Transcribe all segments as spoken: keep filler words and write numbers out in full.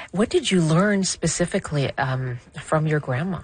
What did you learn specifically um, from your grandma?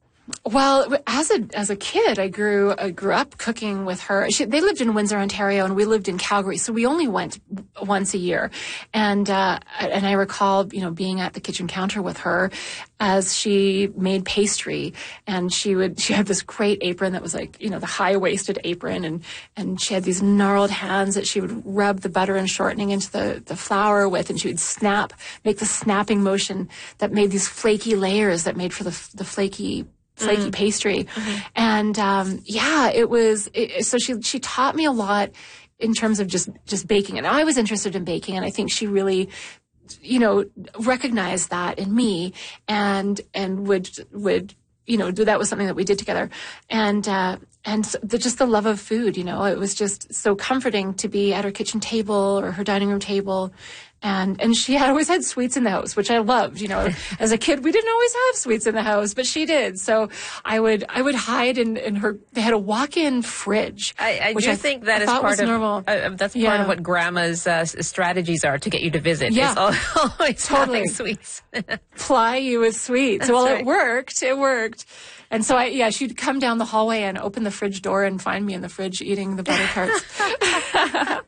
Well, as a as a kid, I grew I grew up cooking with her. She, they lived in Windsor, Ontario, and we lived in Calgary, so we only went once a year. And uh, and I recall, you know, being at the kitchen counter with her as she made pastry, and she would she had this great apron that was like, you know, the high waisted apron, and and she had these gnarled hands that she would rub the butter and shortening into the the flour with, and she would snap, make the snapping motion that made these flaky layers that made for the the flaky. flaky mm. pastry. Mm-hmm. And, um, yeah, it was, it, so she, she taught me a lot in terms of just, just baking. And I was interested in baking, and I think she really, you know, recognized that in me and, and would, would, you know, do that was something that we did together. And, uh, and so the, just the love of food, you know, it was just so comforting to be at her kitchen table or her dining room table. And, and she had always had sweets in the house, which I loved. You know, as a kid, we didn't always have sweets in the house, but she did. So I would, I would hide in, in her, they had a walk-in fridge. I, I which do I, think that I is part of, normal. Uh, that's yeah. part of what grandma's uh, strategies are to get you to visit. Yeah. It's always totally. having sweets. Ply you with sweets. Well, right. it worked. It worked. And so I, yeah, she'd come down the hallway and open the fridge door and find me in the fridge eating the butter tarts.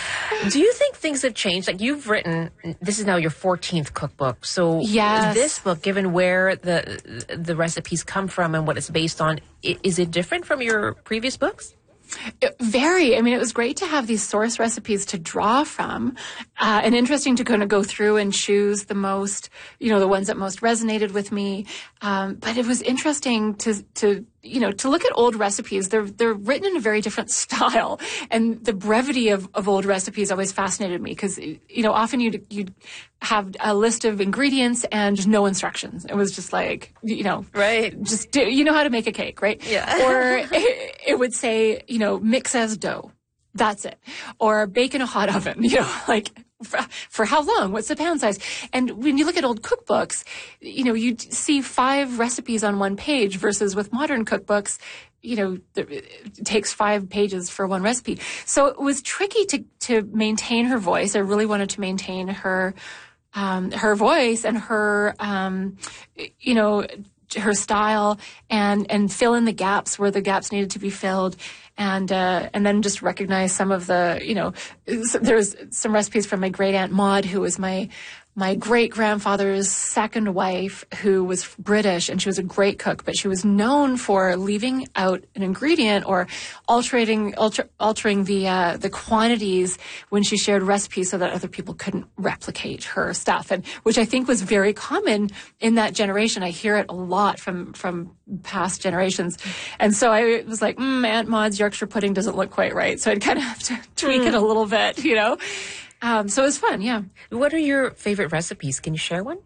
Do you think things have changed? Like, you've written, this is now your fourteenth cookbook. So yes. this book, given where the the recipes come from and what it's based on, is it different from your previous books? It, very. I mean, it was great to have these source recipes to draw from, uh, and interesting to kind of go through and choose the most, you know, the ones that most resonated with me. Um, but it was interesting to, to, you know, to look at old recipes. They're, they're written in a very different style, and the brevity of, of old recipes always fascinated me because, you know, often you'd, you'd have a list of ingredients and no instructions. It was just like, you know, right. Just do, you know how to make a cake, right? Yeah. Or it, it would say, you know, mix as dough. That's it. Or bake in a hot oven, you know, like for, for how long? What's the pan size? And when you look at old cookbooks, you know, you see five recipes on one page versus with modern cookbooks, you know, it takes five pages for one recipe. So it was tricky to, to maintain her voice. I really wanted to maintain her, um, her voice and her, um, you know, her style and, and fill in the gaps where the gaps needed to be filled. And, uh, and then just recognize some of the, you know, there's some recipes from my great aunt Maud, who was my, my great grandfather's second wife, who was British, and she was a great cook, but she was known for leaving out an ingredient or altering, alter, altering the, uh, the quantities when she shared recipes so that other people couldn't replicate her stuff. And which I think was very common in that generation. I hear it a lot from, from past generations. And so I was like, mm, Aunt Maud's Yorkshire pudding doesn't look quite right. So I'd kind of have to tweak mm. it a little bit, you know? Um, so it was fun, yeah. What are your favorite recipes? Can you share one?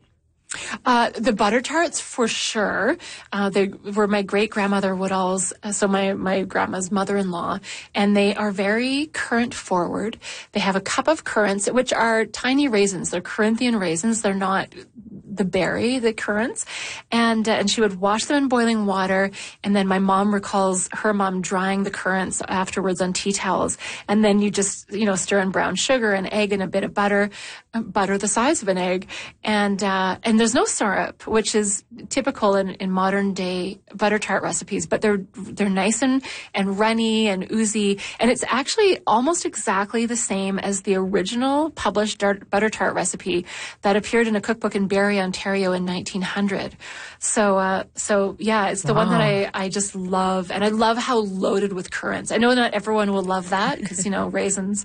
Uh, the butter tarts, for sure. Uh, they were my great-grandmother Woodall's, uh, so my, my grandma's mother-in-law, and they are very currant-forward. They have a cup of currants, which are tiny raisins. They're Corinthian raisins. They're not the berry, the currants. And, uh, and she would wash them in boiling water, and then my mom recalls her mom drying the currants afterwards on tea towels. And then you just, you know, stir in brown sugar, an egg, and a bit of butter, uh, butter the size of an egg, and, uh, and there's no syrup, which is typical in, in modern day butter tart recipes, but they're, they're nice and, and runny and oozy. And it's actually almost exactly the same as the original published dart, butter tart recipe that appeared in a cookbook in Barrie, Ontario in nineteen hundred. So, uh, so yeah, it's the wow. one that I, I just love. And I love how loaded with currants. I know not everyone will love that because, you know, raisins.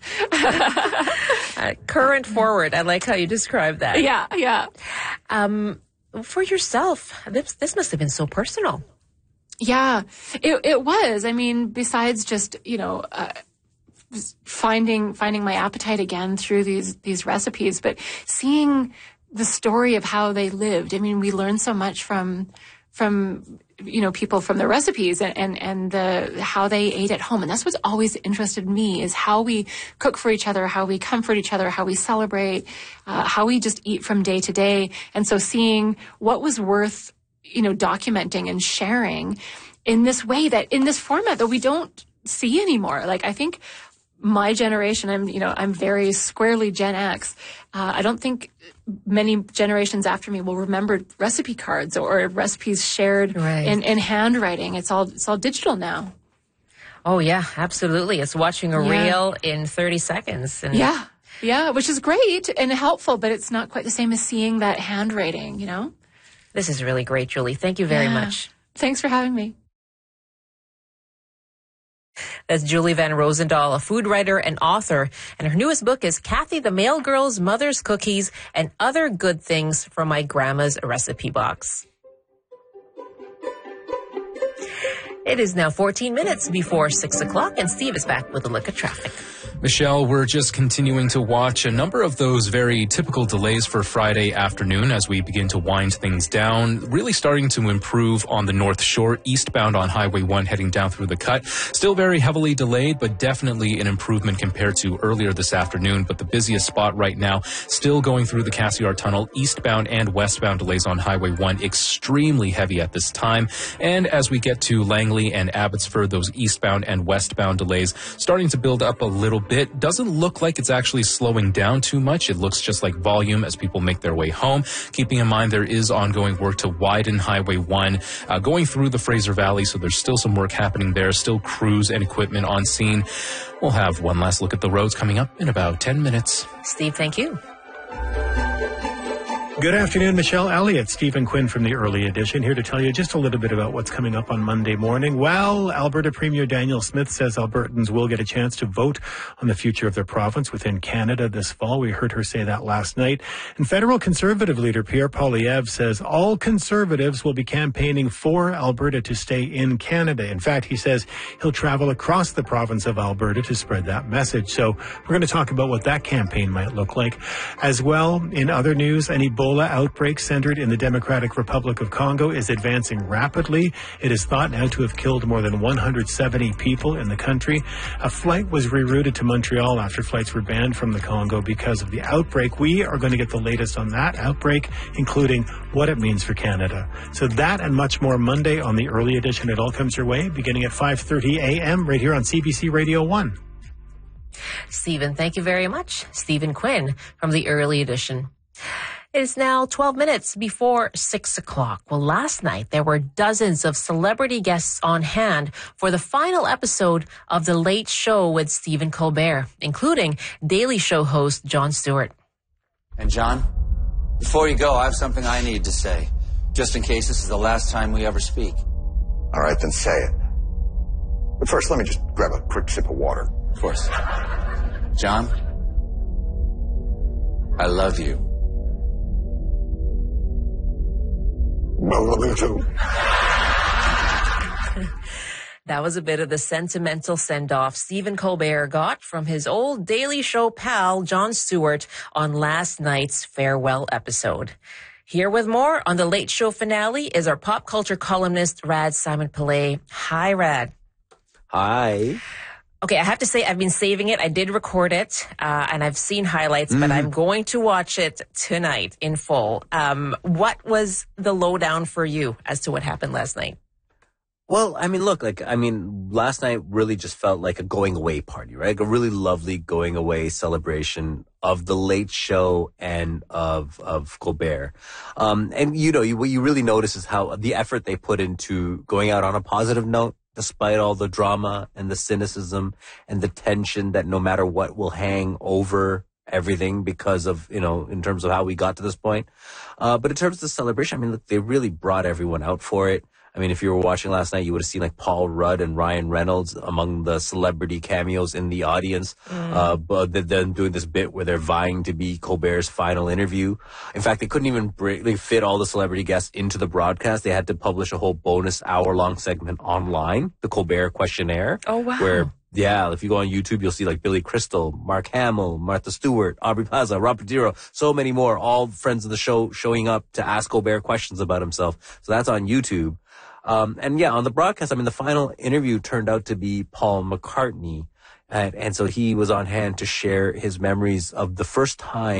uh, currant forward. I like how you describe that. Yeah. Yeah. Um, for yourself, this, this must have been so personal. Yeah, it, it was. I mean, besides just, you know, uh, finding, finding my appetite again through these, these recipes, but seeing the story of how they lived. I mean, we learn so much from, from, you know, people from the recipes and, and, and the, how they ate at home. And that's what's always interested me, is how we cook for each other, how we comfort each other, how we celebrate, uh, how we just eat from day to day. And so seeing what was worth, you know, documenting and sharing in this way, that in this format that we don't see anymore. Like, I think my generation, I'm, you know, I'm very squarely Gen X. Uh, I don't think many generations after me will remember recipe cards or recipes shared right. in, in handwriting. It's all, it's all digital now. Oh yeah, absolutely. It's watching a Yeah. reel in thirty seconds. And Yeah. Yeah. Which is great and helpful, but it's not quite the same as seeing that handwriting, you know? This is really great, Julie. Thank you very Yeah. much. Thanks for having me. That's Julie Van Rosendaal, a food writer and author, and her newest book is Kathy the Mail Girl's Mother's Cookies and Other Good Things from My Grandma's Recipe Box. It is now fourteen minutes before six o'clock, and Steve is back with a look at traffic. Michelle, we're just continuing to watch a number of those very typical delays for Friday afternoon as we begin to wind things down, really starting to improve on the North Shore, eastbound on Highway one heading down through the cut. Still very heavily delayed, but definitely an improvement compared to earlier this afternoon. But the busiest spot right now, still going through the Cassiar Tunnel, eastbound and westbound delays on Highway one, extremely heavy at this time. And as we get to Langley and Abbotsford, those eastbound and westbound delays starting to build up a little bit. It doesn't look like it's actually slowing down too much. It looks just like volume as people make their way home. Keeping in mind there is ongoing work to widen Highway one uh, going through the Fraser Valley, so there's still some work happening there, still crews and equipment on scene. We'll have one last look at the roads coming up in about ten minutes. Steve, thank you. Good afternoon, Michelle Elliott. Stephen Quinn from the Early Edition here to tell you just a little bit about what's coming up on Monday morning. Well, Alberta Premier Daniel Smith says Albertans will get a chance to vote on the future of their province within Canada this fall. We heard her say that last night. And federal Conservative leader Pierre Poilievre says all Conservatives will be campaigning for Alberta to stay in Canada. In fact, he says he'll travel across the province of Alberta to spread that message. So we're going to talk about what that campaign might look like. As well, in other news, an Ebola outbreak centered in the Democratic Republic of Congo is advancing rapidly. It is thought now to have killed more than one hundred seventy people in the country. A flight was rerouted to Montreal after flights were banned from the Congo because of the outbreak. We are going to get the latest on that outbreak, including what it means for Canada. So that and much more Monday on the Early Edition. It all comes your way beginning at five thirty a.m. right here on C B C Radio one. Stephen, thank you very much. Stephen Quinn from the Early Edition. It is now twelve minutes before six o'clock. Well, last night there were dozens of celebrity guests on hand for the final episode of The Late Show with Stephen Colbert, including Daily Show host Jon Stewart. And John, before you go, I have something I need to say, just in case this is the last time we ever speak. All right, then say it. But first, let me just grab a quick sip of water. Of course. John, I love you. Well, love you too. That was a bit of the sentimental send-off Stephen Colbert got from his old Daily Show pal, Jon Stewart, on last night's farewell episode. Here with more on The Late Show finale is our pop culture columnist, Rad Simon-Pillay. Hi, Rad. Hi. Okay, I have to say I've been saving it. I did record it, uh, and I've seen highlights, Mm-hmm. but I'm going to watch it tonight in full. Um, what was the lowdown for you as to what happened last night? Well, I mean, look, like, I mean, last night really just felt like a going away party, right? Like a really lovely going away celebration of The Late Show and of, of Colbert. Um, and you know, you, what you really notice is how the effort they put into going out on a positive note, despite all the drama and the cynicism and the tension that no matter what will hang over everything because of, you know, in terms of how we got to this point. Uh, but in terms of the celebration, I mean, look, they really brought everyone out for it. I mean, if you were watching last night, you would have seen like Paul Rudd and Ryan Reynolds among the celebrity cameos in the audience. Mm. Uh, but then doing this bit where they're vying to be Colbert's final interview. In fact, they couldn't even bring, they fit all the celebrity guests into the broadcast. They had to publish a whole bonus hour long segment online, the Colbert questionnaire. Oh, wow. Where, yeah, if you go on YouTube, you'll see like Billy Crystal, Mark Hamill, Martha Stewart, Aubrey Plaza, Robert De Niro, so many more, all friends of the show showing up to ask Colbert questions about himself. So that's on YouTube. Um, and yeah, on the broadcast, I mean, the final interview turned out to be Paul McCartney. And, and so he was on hand to share his memories of the first time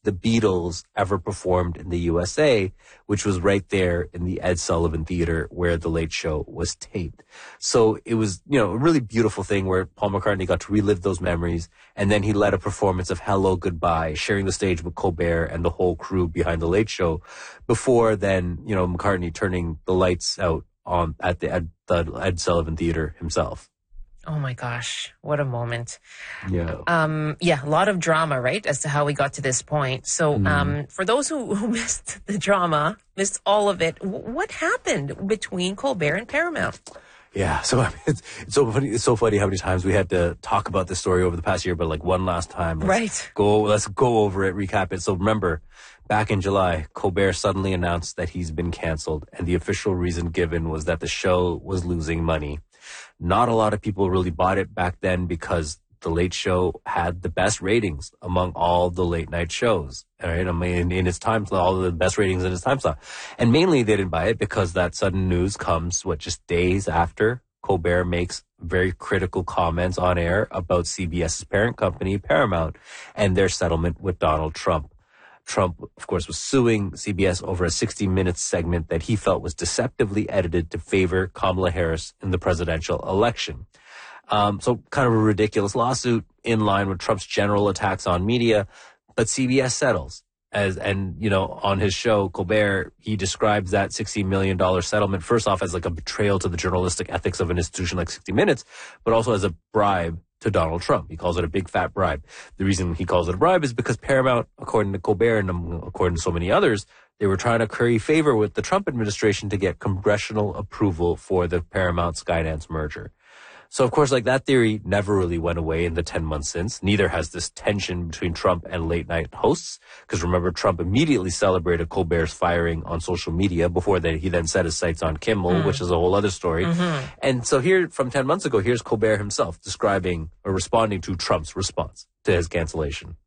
the Beatles ever performed in the U S A, which was right there in the Ed Sullivan Theater where The Late Show was taped. So it was, you know, a really beautiful thing where Paul McCartney got to relive those memories. And then he led a performance of Hello, Goodbye, sharing the stage with Colbert and the whole crew behind The Late Show before then, you know, McCartney turning the lights out on at the Ed, the Ed Sullivan Theater himself. Oh my gosh, what a moment. Yeah. Um, yeah, a lot of drama, right, as to how we got to this point. So Mm. um, for those who, who missed the drama, missed all of it, w- what happened between Colbert and Paramount? Yeah, so I mean, it's, it's so funny. It's so funny how many times we had to talk about this story over the past year. But like one last time, let's Right. Go. Let's go over it, recap it. So remember, back in July, Colbert suddenly announced that he's been canceled, and the official reason given was that the show was losing money. Not a lot of people really bought it back then because The Late Show had the best ratings among all the late night shows. All right, I mean, in its time slot, all the best ratings in its time slot. And mainly they didn't buy it because that sudden news comes, what, just days after Colbert makes very critical comments on air about CBS's parent company, Paramount, and their settlement with Donald Trump. Trump, of course, was suing C B S over a sixty minutes segment that he felt was deceptively edited to favor Kamala Harris in the presidential election. Um, so kind of a ridiculous lawsuit in line with Trump's general attacks on media, but C B S settles. As, and, you know, on his show, Colbert, he describes that sixty million dollars settlement first off as like a betrayal to the journalistic ethics of an institution like sixty minutes, but also as a bribe to Donald Trump. He calls it a big fat bribe. The reason he calls it a bribe is because Paramount, according to Colbert and um, according to so many others, they were trying to curry favor with the Trump administration to get congressional approval for the Paramount Skydance merger. So, of course, like that theory never really went away in the ten months since. Neither has this tension between Trump and late night hosts. Because remember, Trump immediately celebrated Colbert's firing on social media before that he then set his sights on Kimmel, mm. which is a whole other story. Mm-hmm. And so here, from ten months ago, here's Colbert himself describing or responding to Trump's response to his cancellation.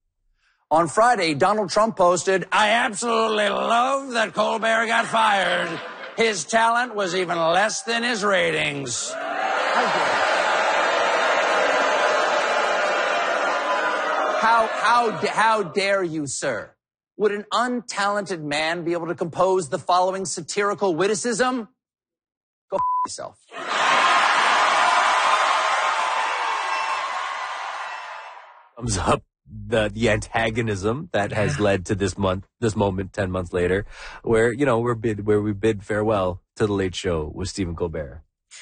On Friday, Donald Trump posted, "I absolutely love that Colbert got fired. His talent was even less than his ratings." How, how, how dare you, sir? Would an untalented man be able to compose the following satirical witticism? Go f*** yourself. Thumbs up the the antagonism that has led to this month, this moment, ten months later, where you know we're bid where we bid farewell to The Late Show with Stephen Colbert.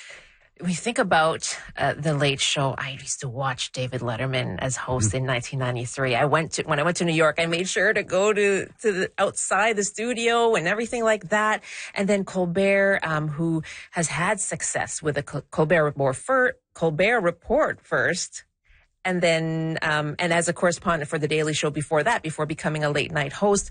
We think about uh, The Late Show. I used to watch David Letterman as host mm-hmm. in nineteen ninety-three. I went to, when I went to New York, I made sure to go to, to the outside the studio and everything like that. And then Colbert, um, who has had success with the Colbert Report, for, Colbert Report first. And then, um, and as a correspondent for The Daily Show before that, before becoming a late night host.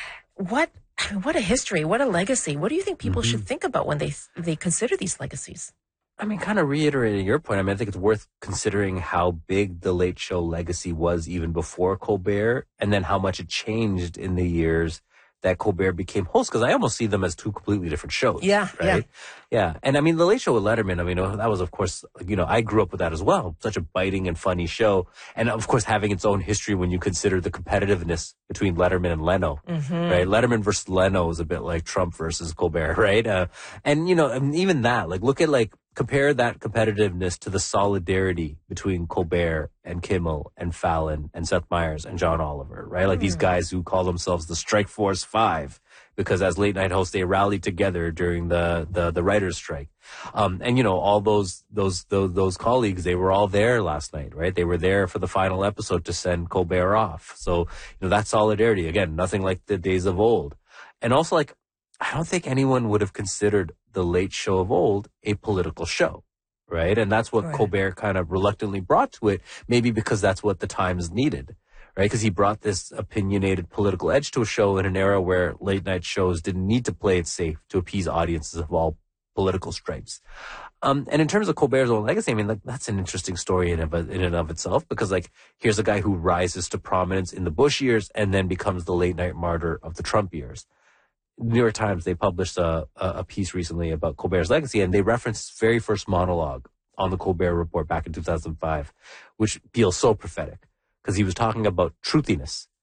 What, I mean, what a history, what a legacy. What do you think people mm-hmm. should think about when they, they consider these legacies? I mean, kind of reiterating your point, I mean, I think it's worth considering how big The Late Show legacy was even before Colbert, and then how much it changed in the years that Colbert became host, because I almost see them as two completely different shows. Yeah, right? Yeah. Yeah. And I mean, The Late Show with Letterman, I mean, that was, of course, you know, I grew up with that as well. Such a biting and funny show. And of course, having its own history when you consider the competitiveness between Letterman and Leno, mm-hmm. right? Letterman versus Leno is a bit like Trump versus Colbert, right? Uh, and, you know, I mean, even that, like, look at, like, compare that competitiveness to the solidarity between Colbert and Kimmel and Fallon and Seth Meyers and John Oliver, right? Like mm. these guys who call themselves the Strike Force Five, because as late night hosts, they rallied together during the, the, the writer's strike. Um, and you know, all those, those, those, those colleagues, they were all there last night, right? They were there for the final episode to send Colbert off. So, you know, that solidarity, again, nothing like the days of old. And also, like, I don't think anyone would have considered The Late Show of old a political show, right? And that's what right. Colbert kind of reluctantly brought to it, maybe because that's what the Times needed, right? Because he brought this opinionated political edge to a show in an era where late night shows didn't need to play it safe to appease audiences of all political stripes. Um, and in terms of Colbert's own legacy, I mean, like, that's an interesting story in, of, in and of itself, because, like, here's a guy who rises to prominence in the Bush years and then becomes the late night martyr of the Trump years. New York Times, they published a, a piece recently about Colbert's legacy, and they referenced his very first monologue on the Colbert Report back in two thousand five, which feels so prophetic, because he was talking about truthiness.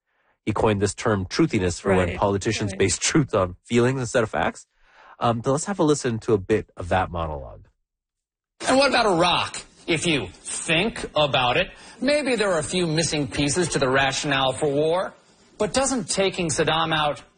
he coined this term truthiness for when Right, politicians right. base truth on feelings instead of facts. Um, but let's have a listen to a bit of that monologue. And what about Iraq? If you think about it, maybe there are a few missing pieces to the rationale for war, but doesn't taking Saddam out